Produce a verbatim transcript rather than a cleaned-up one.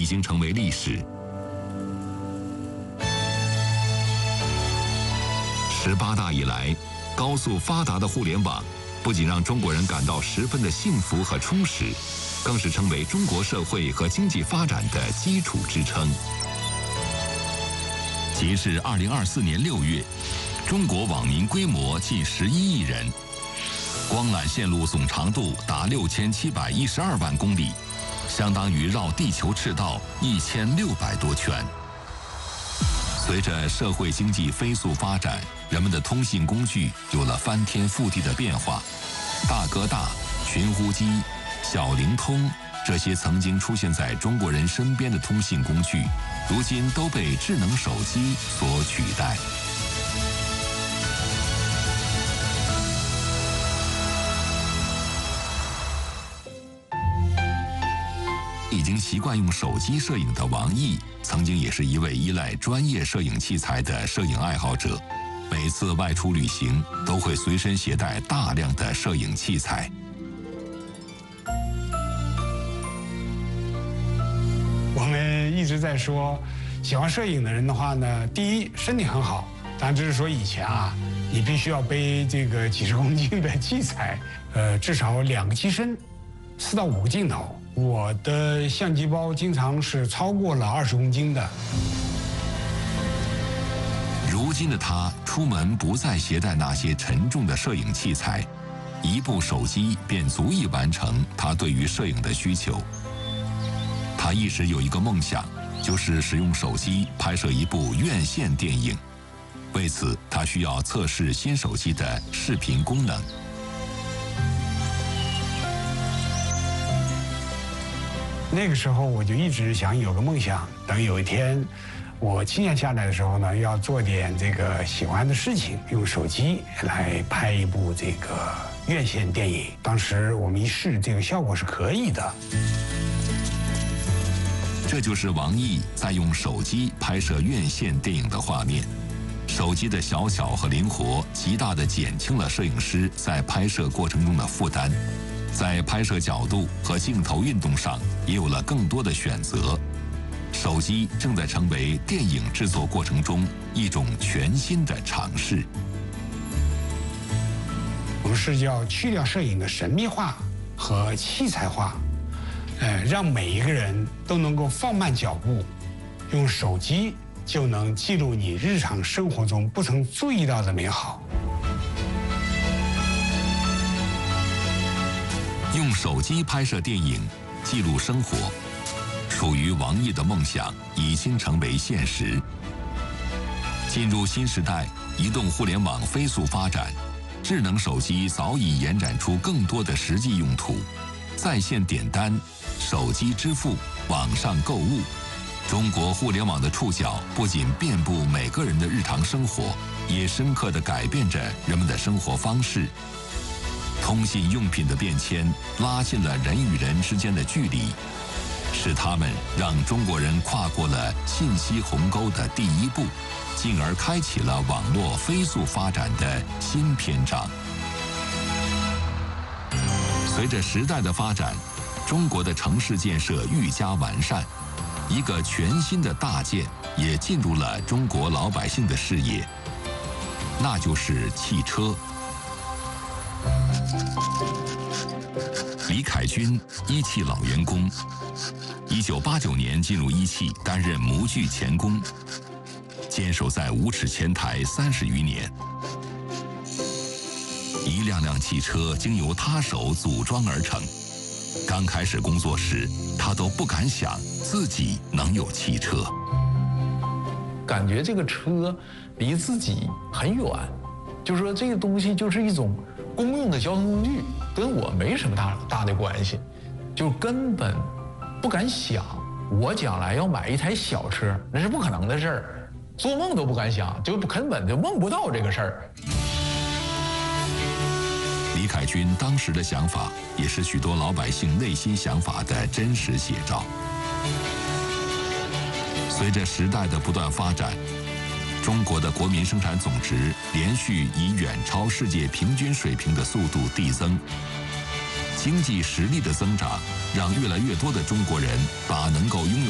已经成为历史。十八大以来，高速发达的互联网不仅让中国人感到十分的幸福和充实，更是成为中国社会和经济发展的基础支撑。截至二零二四年六月，中国网民规模近十一亿人，光缆线路总长度达六千七百一十二万公里，相当于绕地球赤道一千六百多圈。随着社会经济飞速发展，人们的通信工具有了翻天覆地的变化。大哥大、寻呼机、小灵通，这些曾经出现在中国人身边的通信工具，如今都被智能手机所取代。已经习惯用手机摄影的王毅，曾经也是一位依赖专业摄影器材的摄影爱好者。每次外出旅行，都会随身携带大量的摄影器材。 我们一直在说，喜欢摄影的人的话呢，第一身体很好，当然这是说以前啊，你必须要背这个几十公斤的器材，呃，至少两个机身，四到五个镜头。我的相机包经常是超过了二十公斤的。 如今的他出门不再携带那些沉重的摄影器材，一部手机便足以完成他对于摄影的需求。他一直有一个梦想，就是使用手机拍摄一部院线电影。为此，他需要测试新手机的视频功能。 那个时候我就一直想有个梦想，等有一天我静下下来的时候呢，要做点这个喜欢的事情，用手机来拍一部这个院线电影。当时我们一试，这个效果是可以的。 这就是王毅在用手机拍摄院线电影的画面。手机的小巧和灵活，极大地减轻了摄影师在拍摄过程中的负担。在拍摄角度和镜头运动上也有了更多的选择。手机正在成为电影制作过程中一种全新的尝试。 我们是要去掉摄影的神秘化和器材化，呃，让每一个人都能够放慢脚步，用手机就能记录你日常生活中不曾注意到的美好。 用手机拍摄电影，记录生活，属于王毅的梦想已经成为现实。进入新时代，移动互联网飞速发展，智能手机早已延展出更多的实际用途，在线点单、手机支付、网上购物。中国互联网的触角不仅遍布每个人的日常生活，也深刻地改变着人们的生活方式。通信用品的变迁拉近了人与人之间的距离，是他们让中国人跨过了信息鸿沟的第一步，进而开启了网络飞速发展的新篇章。随着时代的发展，中国的城市建设愈加完善，一个全新的大件也进入了中国老百姓的视野，那就是汽车。李凯军，一汽老员工，一九八九年进入一汽担任模具钳工，坚守在五尺前台三十余年。一辆辆汽车经由他手组装而成。刚开始工作时，他都不敢想自己能有汽车。 感觉这个车离自己很远，就是说这个东西就是一种公用的交通工具，跟我没什么大大的关系，就根本不敢想我将来要买一台小车，那是不可能的事儿，做梦都不敢想，就根本就梦不到这个事儿。 李凯军当时的想法，也是许多老百姓内心想法的真实写照。随着时代的不断发展，中国的国民生产总值连续以远超世界平均水平的速度递增。经济实力的增长，让越来越多的中国人把能够拥有